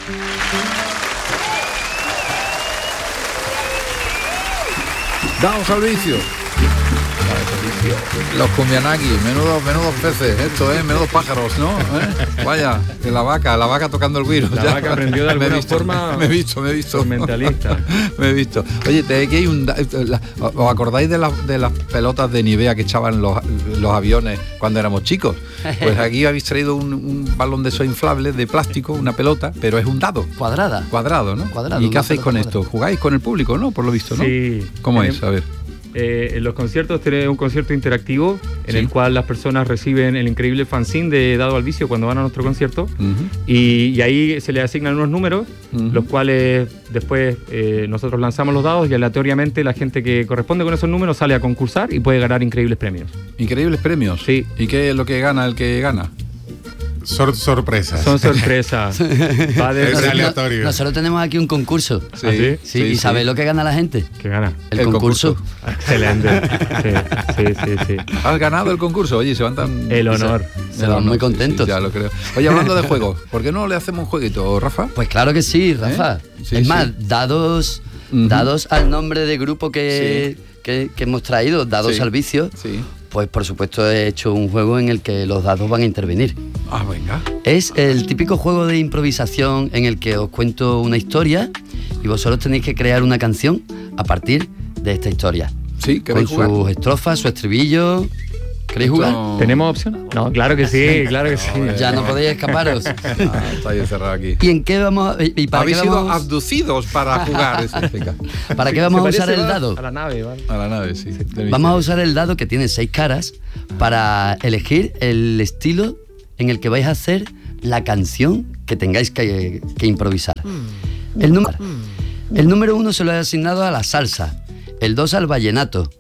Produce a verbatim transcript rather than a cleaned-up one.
Dados al vicio. Los cumbianaki, menudos, menudos peces, esto es, menudos pájaros, ¿no? ¿Eh? Vaya, que la vaca, la vaca tocando el güiro. La ya, vaca aprendió de alguna me he visto, forma. Me he visto, me he visto. Mentalista. Me he visto. Oye, te, aquí hay un, la, ¿os acordáis de, la, de las pelotas de Nivea que echaban los, los aviones cuando éramos chicos? Pues aquí habéis traído un, un balón de esos inflables de plástico, una pelota, pero es un dado. Cuadrada. Cuadrado, ¿no? Cuadrado, ¿Y qué hacéis con cuadrada. esto? ¿Jugáis con el público, no? Por lo visto, ¿no? Sí. ¿Cómo Tenem- es? A ver. Eh, en los conciertos tenemos un concierto interactivo en Sí. el cual las personas reciben el increíble fanzine de Dado al Vicio cuando van a nuestro concierto. Uh-huh. y, y ahí se les asignan unos números, Uh-huh. los cuales después eh, nosotros lanzamos los dados y aleatoriamente la gente que corresponde con esos números sale a concursar y puede ganar increíbles premios. Increíbles premios. Sí. ¿Y qué es lo que gana el que gana? Sor- sorpresas. Son sorpresas. Va de- Es aleatorio. Nosotros tenemos aquí un concurso. Sí, ¿Ah, sí? Sí, ¿y sabéis lo que gana la gente? que gana. El, El concurso. concurso. Excelente. Sí, sí, sí, sí. Has ganado el concurso, oye, se van tan... El honor. Se van muy Sí, contentos. sí, ya lo creo. Oye, hablando de juegos, ¿por qué no le hacemos un jueguito, Rafa? Pues claro que sí, Rafa. ¿Eh? Sí, es sí. más, dados, Ujú. dados al nombre de grupo que, que, que hemos traído, dados Sí. al vicio, Sí. pues por supuesto he hecho un juego en el que los dados van a intervenir. Ah, venga. Es el típico juego de improvisación en el que os cuento una historia y vosotros tenéis que crear una canción a partir de esta historia. Sí, Con ¿queréis jugar? sus estrofas, su estribillo. ¿Queréis jugar? No. ¿Tenemos opción? No, claro que sí, claro que sí. Ya no podéis escaparos. Ah, está ahí encerrado aquí. ¿Y en qué vamos a- y- y para qué Habéis sido vamos, abducidos para jugar. Eso explica. para qué Se vamos a parece usar el a- dado? A la nave, ¿vale? A la nave, sí. del Vamos a misterio. usar el dado que tiene seis caras para elegir el estilo en el que vais a hacer la canción que tengáis que, que improvisar. El número, el número uno se lo he asignado a la salsa, el dos al vallenato,